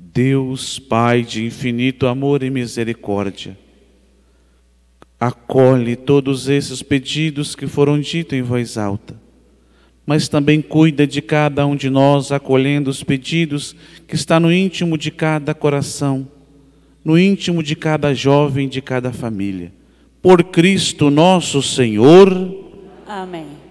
Deus, Pai de infinito amor e misericórdia, acolhe todos esses pedidos que foram ditos em voz alta, mas também cuida de cada um de nós, acolhendo os pedidos que está no íntimo de cada coração, no íntimo de cada jovem, de cada família. Por Cristo nosso Senhor. Amém.